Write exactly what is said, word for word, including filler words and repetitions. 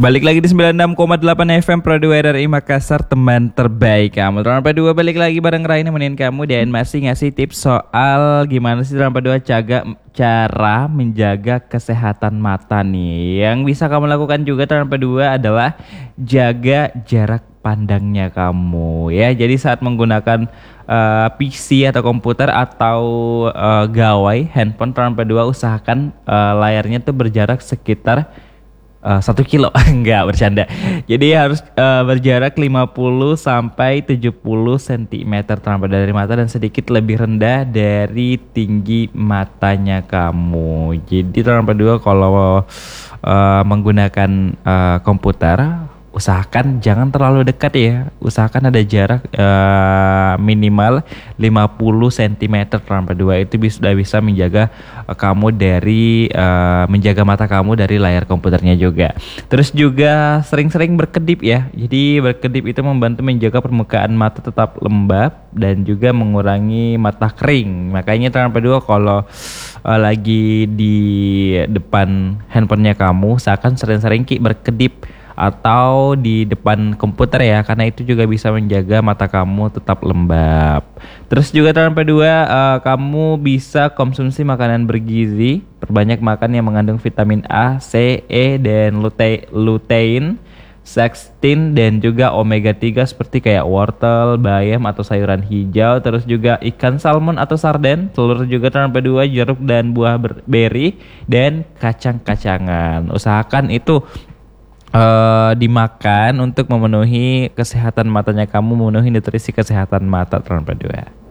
Balik lagi di sembilan puluh enam koma delapan F M Pro dua R R I Makassar, teman terbaik kamu. Teman dua balik lagi bareng Rai nemenin kamu dan masih ngasih tips soal gimana sih teman dua jaga cara menjaga kesehatan mata nih. Yang bisa kamu lakukan juga teman dua adalah jaga jarak pandangnya kamu ya. Jadi saat menggunakan uh, P C atau komputer atau uh, gawai handphone teman dua usahakan uh, layarnya tuh berjarak sekitar Uh, satu kilo. Enggak, bercanda. Jadi harus uh, berjarak lima puluh sampai tujuh puluh sentimeter terhadap dari mata dan sedikit lebih rendah dari tinggi matanya kamu. Jadi terhadap dua kalau uh, menggunakan uh, komputer usahakan jangan terlalu dekat ya. Usahakan ada jarak uh, minimal lima puluh sentimeter terhadap dua. Itu sudah bisa menjaga uh, kamu dari uh, menjaga mata kamu dari layar komputernya juga. Terus juga sering-sering berkedip ya. Jadi berkedip itu membantu menjaga permukaan mata tetap lembab dan juga mengurangi mata kering. Makanya terhadap dua kalau uh, lagi di depan handphonenya kamu usahakan sering-sering ki berkedip atau di depan komputer ya, karena itu juga bisa menjaga mata kamu tetap lembab. Terus juga tanpa dua uh, kamu bisa konsumsi makanan bergizi, perbanyak makan yang mengandung vitamin A, C, E dan lute- lutein, sektin dan juga omega tiga seperti kayak wortel, bayam atau sayuran hijau. Terus juga ikan salmon atau sarden, telur juga tanpa dua, jeruk dan buah ber- beri dan kacang-kacangan. Usahakan itu Uh, dimakan untuk memenuhi kesehatan matanya kamu, memenuhi nutrisi kesehatan mata terhadap dua.